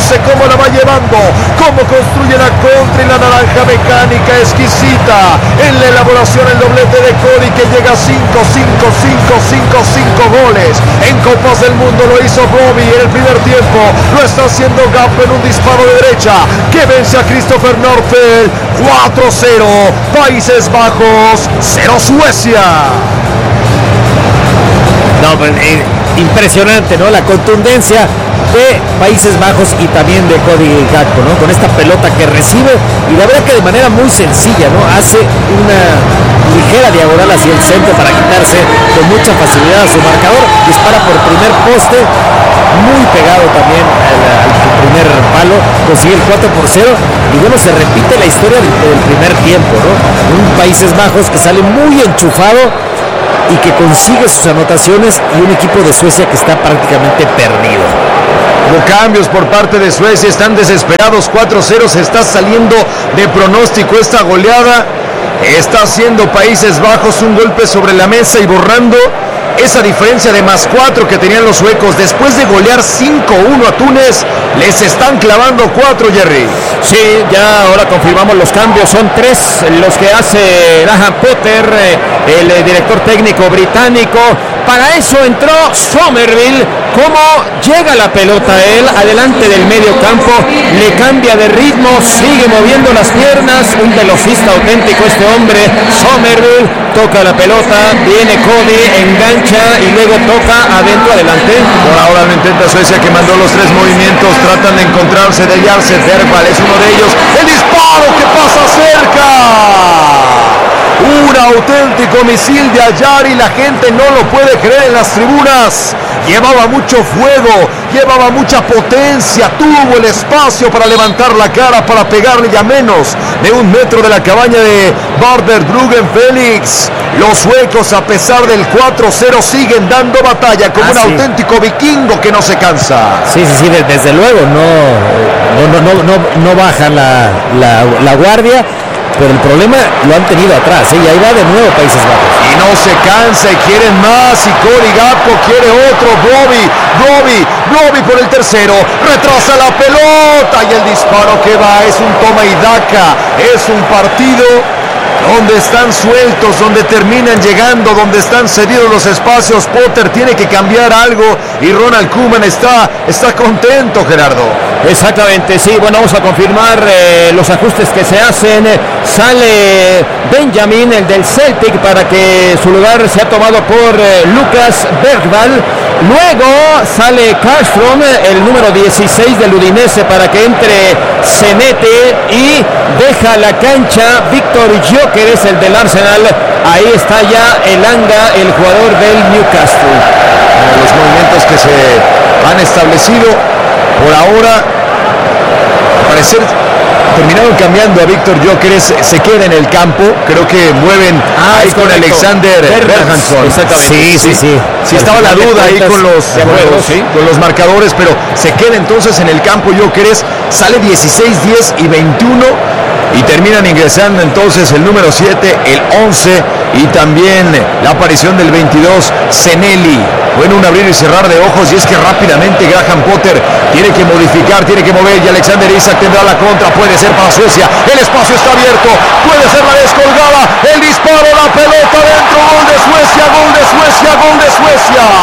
Olse cómo la va llevando, cómo construye la contra y la naranja mecánica exquisita. En la elaboración el doblete de Cody que llega a 5 goles. En Copas del Mundo lo hizo Bobby en el primer tiempo. Lo está haciendo Gap en un disparo de derecha que vence a Christopher Nørfeld. 4-0 Países Bajos, 0 Suecia. No, pues, impresionante, ¿no? La contundencia de Países Bajos y también de Cody Gakpo, ¿no? Con esta pelota que recibe y la verdad que de manera muy sencilla, ¿no? Hace una ligera diagonal hacia el centro para quitarse con mucha facilidad a su marcador, dispara por primer poste, muy pegado también al primer palo, consigue el 4-0 y bueno, se repite la historia del primer tiempo, ¿no? Un Países Bajos que sale muy enchufado y que consigue sus anotaciones y un equipo de Suecia que está prácticamente perdido. Hubo cambios por parte de Suecia, están desesperados, 4-0, se está saliendo de pronóstico esta goleada. Está haciendo Países Bajos un golpe sobre la mesa y borrando esa diferencia de +4 que tenían los suecos. Después de golear 5-1 a Túnez, les están clavando 4, Jerry. Sí, ya ahora confirmamos los cambios. Son 3 los que hace Graham Potter, el director técnico británico. Para eso entró Somerville. Cómo llega la pelota él adelante del medio campo, le cambia de ritmo, sigue moviendo las piernas, un velocista auténtico este hombre. Somerville toca la pelota, viene Cody, engancha y luego toca adentro, adelante. Por ahora lo intenta Suecia, que mandó los 3 movimientos, tratan de encontrarse, de hallarse. Verbal es uno de ellos, el disparo que pasa cerca. Un auténtico misil de Ayar y la gente no lo puede creer en las tribunas. Llevaba mucho fuego, llevaba mucha potencia, tuvo el espacio para levantar la cara, para pegarle ya menos de 1 metro de la cabaña de Barder Bruggen Félix. Los suecos, a pesar del 4-0, siguen dando batalla como un auténtico vikingo que no se cansa. Sí, desde luego no bajan la guardia. Pero el problema lo han tenido atrás, y ahí va de nuevo Países Bajos. Y no se cansa y quieren más, y Cody Gakpo quiere otro. Bobby por el tercero, retrasa la pelota y el disparo que va es un toma y daca. Es un partido donde están sueltos, donde terminan llegando, donde están cedidos los espacios. Potter tiene que cambiar algo y Ronald Koeman está contento, Gerardo. Exactamente, sí, bueno, vamos a confirmar los ajustes que se hacen. Sale Benjamin, el del Celtic, para que su lugar sea tomado por Lucas Bergvall. Luego sale Karlström, el número 16 del Udinese, para que entre Zenete, y deja la cancha Víctor Gyökeres, el del Arsenal. Ahí está ya Elanga, el jugador del Newcastle. Los movimientos que se han establecido por ahora, al parecer terminaron cambiando a Víctor Gyökeres, se queda en el campo, creo que mueven ahí con correcto. Alexander Berhansson. Exactamente. Sí, estaba la duda ahí con los marcadores, pero se queda entonces en el campo Gyökeres, sale 16, 10 y 21 y terminan ingresando entonces el número 7, el 11 y también la aparición del 22, Zeneli. Bueno, un abrir y cerrar de ojos, y es que rápidamente Graham Potter tiene que modificar, tiene que mover, y Alexander Isak tendrá la contra, puede ser para Suecia, el espacio está abierto, puede ser la descolgada, el disparo, la pelota dentro, gol de Suecia, gol de Suecia, gol de Suecia.